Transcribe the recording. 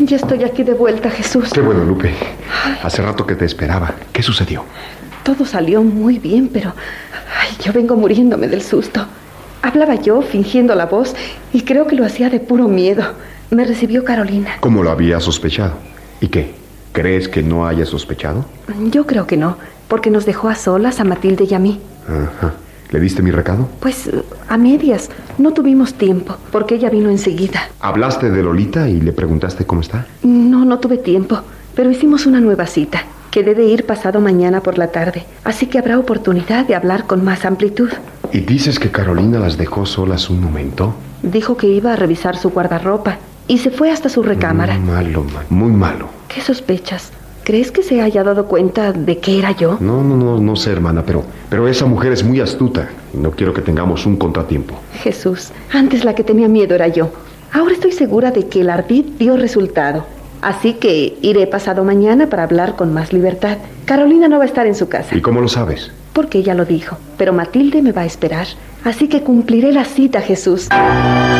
Ya estoy aquí de vuelta, Jesús. Qué bueno, Lupe. Hace rato que te esperaba. ¿Qué sucedió? Todo salió muy bien, pero yo vengo muriéndome del susto. Hablaba yo fingiendo la voz y creo que lo hacía de puro miedo. Me recibió Carolina. ¿Cómo lo había sospechado? ¿Y qué? ¿Crees que no haya sospechado? Yo creo que no, porque nos dejó a solas a Matilde y a mí. Ajá. ¿Le diste mi recado? Pues a medias. No tuvimos tiempo, porque ella vino enseguida. ¿Hablaste de Lolita y le preguntaste cómo está? No tuve tiempo, pero hicimos una nueva cita. Quedé de ir pasado mañana por la tarde, así que habrá oportunidad de hablar con más amplitud. ¿Y dices que Carolina las dejó solas un momento? Dijo que iba a revisar su guardarropa y se fue hasta su recámara. Muy malo. ¿Qué sospechas? ¿Crees que se haya dado cuenta de que era yo? No sé, hermana, pero esa mujer es muy astuta y no quiero que tengamos un contratiempo. Jesús, antes la que tenía miedo era yo. Ahora estoy segura de que el ardid dio resultado. Así que iré pasado mañana para hablar con más libertad. Carolina no va a estar en su casa. ¿Y cómo lo sabes? Porque ella lo dijo. Pero Matilde me va a esperar. Así que cumpliré la cita, Jesús.